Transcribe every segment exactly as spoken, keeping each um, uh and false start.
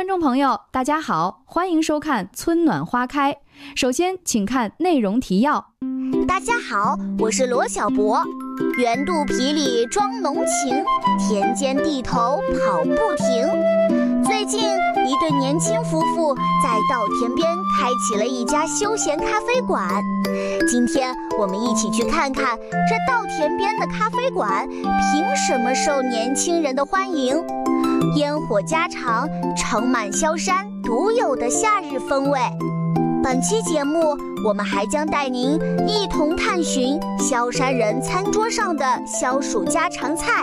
观众朋友，大家好，欢迎收看《春暖花开》。首先，请看内容提要。 大家好，我是罗小博。圆肚皮里装浓情，田间地头跑不停。最近，一对年轻夫妇在稻田边开启了一家休闲咖啡馆。今天我们一起去看看这稻田边的咖啡馆凭什么受年轻人的欢迎。烟火家常，盛满萧山独有的夏日风味。本期节目，我们还将带您一同探寻萧山人餐桌上的消暑家常菜。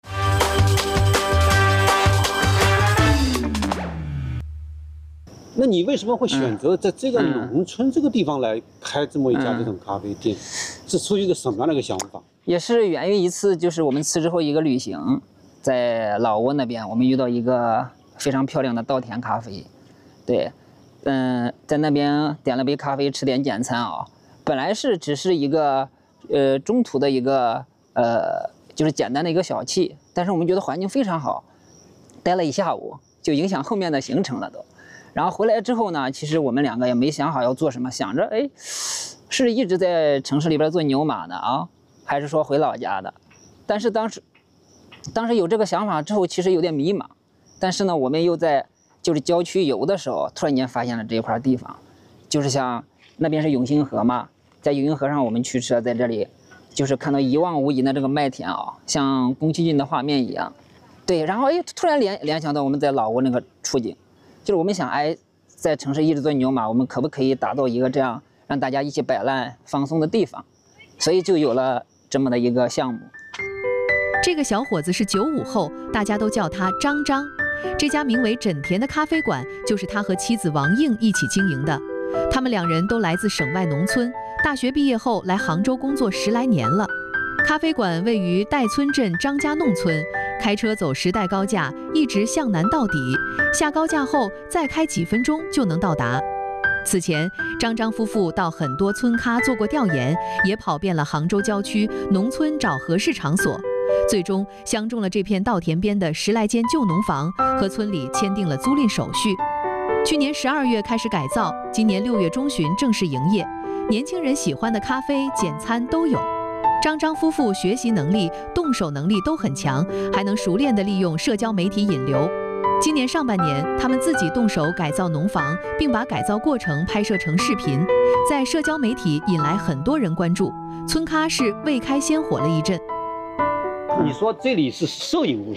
那你为什么会选择在这个农村这个地方来开这么一家这种咖啡店？是出于一个什么样的一个想法？ 也是源于一次，就是我们辞职后一个旅行，在老挝那边，我们遇到一个非常漂亮的稻田咖啡，对。嗯，在那边点了杯咖啡，吃点简餐啊。本来是只是一个，呃，中途的一个，呃，就是简单的一个小憩，但是我们觉得环境非常好，待了一下午，就影响后面的行程了都。然后回来之后呢，其实我们两个也没想好要做什么，想着，哎，是一直在城市里边做牛马的啊，还是说回老家的？但是当时，当时有这个想法之后，其实有点迷茫。但是呢，我们又在。就是郊区游的时候，突然间发现了这一块地方，就是像那边是永兴河嘛，在永兴河上我们驱车在这里，就是看到一望无垠的这个麦田啊，像宫崎骏的画面一样。对，然后哎，突然联联想到我们在老挝那个处境，就是我们想哎，在城市一直做牛马，我们可不可以打造一个这样让大家一起摆烂放松的地方？所以就有了这么的一个项目。 这个小伙子是九五后，大家都叫他张张。这家名为枕田的咖啡馆，就是他和妻子王应一起经营的。他们两人都来自省外农村，大学毕业后来杭州工作十来年了。咖啡馆位于岱村镇张家弄村，开车走时代高架，一直向南到底，下高架后再开几分钟就能到达。此前，张张夫妇到很多村咖做过调研，也跑遍了杭州郊区农村找合适场所。最终相中了这片稻田边的十来间旧农房，和村里签订了租赁手续。去年十二月开始改造，今年六月中旬正式营业。年轻人喜欢的咖啡、简餐都有。张张夫妇学习能力、动手能力都很强，还能熟练地利用社交媒体引流。今年上半年，他们自己动手改造农房，并把改造过程拍摄成视频，在社交媒体引来很多人关注。村咖是未开先火了一阵。 你说这里是摄影屋？